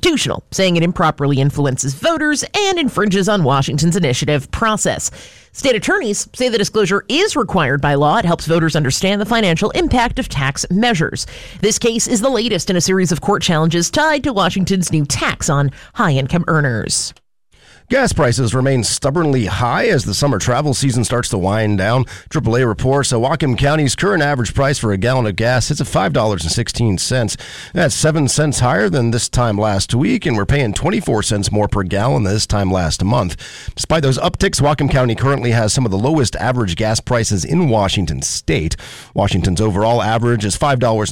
unconstitutional, saying it improperly influences voters and infringes on Washington's initiative process. State attorneys say the disclosure is required by law. It helps voters understand the financial impact of tax measures. This case is the latest in a series of court challenges tied to Washington's new tax on high-income earners. Gas prices remain stubbornly high as the summer travel season starts to wind down. AAA reports Whatcom County's current average price for a gallon of gas sits at $5.16. That's 7 cents higher than this time last week, and we're paying 24 cents more per gallon than this time last month. Despite those upticks, Whatcom County currently has some of the lowest average gas prices in Washington state. Washington's overall average is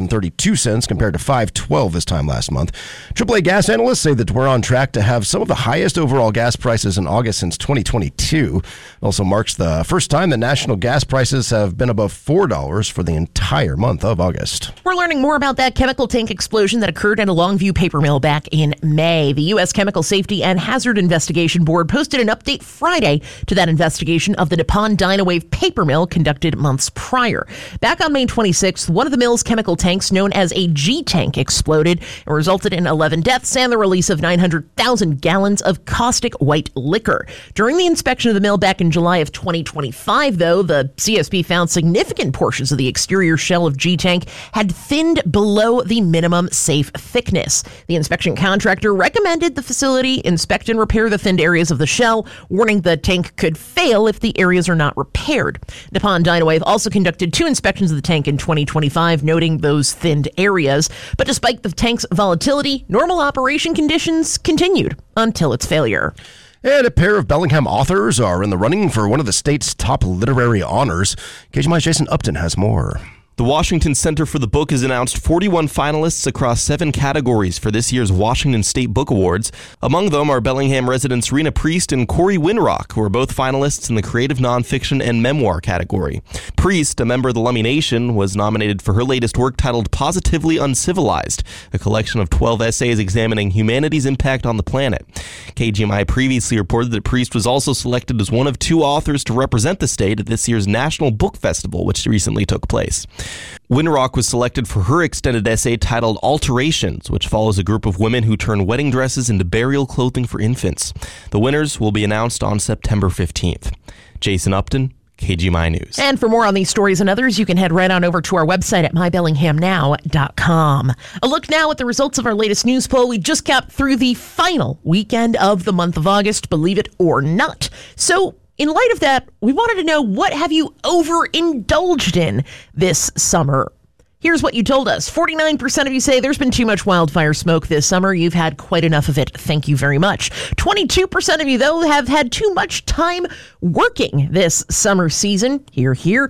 $5.32 compared to $5.12 this time last month. AAA gas analysts say that we're on track to have some of the highest overall gas prices in August since 2022. It also marks the first time that national gas prices have been above $4 for the entire month of August. We're learning more about that chemical tank explosion that occurred at a Longview paper mill back in May. The U.S. Chemical Safety and Hazard Investigation Board posted an update Friday to that investigation of the Nippon Dynawave paper mill conducted months prior. Back on May 26th, one of the mill's chemical tanks, known as a G-tank, exploded and resulted in 11 deaths and the release of 900,000 gallons of caustic white liquor. During the inspection of the mill back in July of 2025, though, the CSB found significant portions of the exterior shell of G-Tank had thinned below the minimum safe thickness. The inspection contractor recommended the facility inspect and repair the thinned areas of the shell, warning the tank could fail if the areas are not repaired. Nippon Dynawave also conducted 2 inspections of the tank in 2025, noting those thinned areas. But despite the tank's volatility, normal operation conditions continued until its failure. And a pair of Bellingham authors are in the running for one of the state's top literary honors. KGMI's Jason Upton has more. The Washington Center for the Book has announced 41 finalists across 7 categories for this year's Washington State Book Awards. Among them are Bellingham residents Rena Priest and Corey Winrock, who are both finalists in the creative nonfiction and memoir category. Priest, a member of the Lummi Nation, was nominated for her latest work titled Positively Uncivilized, a collection of 12 essays examining humanity's impact on the planet. KGMI previously reported that Priest was also selected as one of 2 authors to represent the state at this year's National Book Festival, which recently took place. Winrock was selected for her extended essay titled Alterations, which follows a group of women who turn wedding dresses into burial clothing for infants. The winners will be announced on September 15th. Jason Upton, KGMI News. And for more on these stories and others, you can head right on over to our website at mybellinghamnow.com. A look now at the results of our latest news poll. We just got through the final weekend of the month of August, believe it or not. So in light of that, we wanted to know, what have you overindulged in this summer? Here's what you told us. 49% of you say there's been too much wildfire smoke this summer. You've had quite enough of it. Thank you very much. 22% of you, though, have had too much time working this summer season. Hear, hear.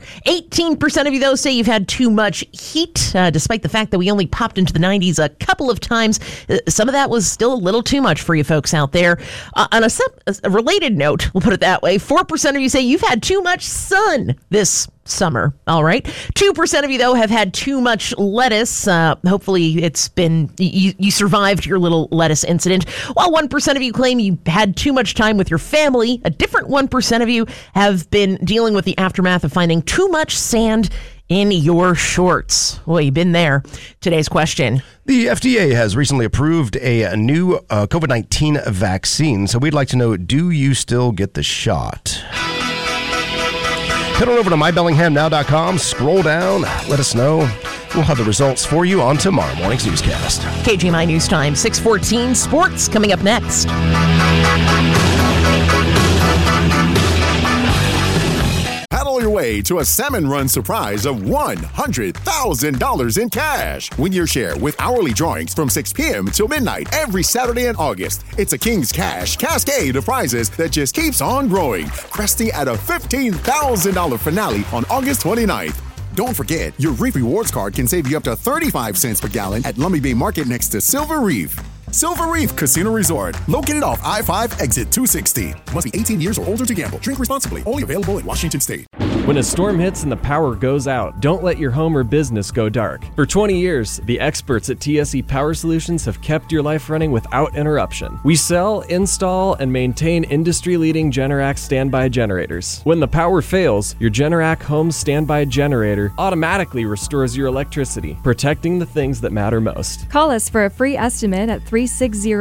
18% of you, though, say you've had too much heat, despite the fact that we only popped into the 90s a couple of times. Some of that was still a little too much for you folks out there. On a related note, we'll put it that way, 4% of you say you've had too much sun this summer. All right. 2% of you, though, have had too much lettuce. Hopefully it's been, you survived your little lettuce incident. While 1% of you claim you had too much time with your family, a different 1% of you have been dealing with the aftermath of finding too much sand in your shorts. Well, you've been there. Today's question. The FDA has recently approved a new COVID-19 vaccine. So we'd like to know, do you still get the shot? Head on over to mybellinghamnow.com, scroll down, let us know. We'll have the results for you on tomorrow morning's newscast. KGMI News Time, 6:14, sports coming up next. Paddle your way to a Salmon Run surprise of $100,000 in cash. Win your share with hourly drawings from 6 p.m. till midnight every Saturday in August. It's a King's Cash cascade of prizes that just keeps on growing, cresting at a $15,000 finale on August 29th. Don't forget, your Reef Rewards card can save you up to 35 cents per gallon at Lummi Bay Market next to Silver Reef. Silver Reef Casino Resort, located off I-5 exit 260. Must be 18 years or older to gamble. Drink responsibly. Only available in Washington State. When a storm hits and the power goes out, don't let your home or business go dark. For 20 years, the experts at TSE Power Solutions have kept your life running without interruption. We sell, install, and maintain industry-leading Generac standby generators. When the power fails, your Generac home standby generator automatically restores your electricity, protecting the things that matter most. Call us for a free estimate at 360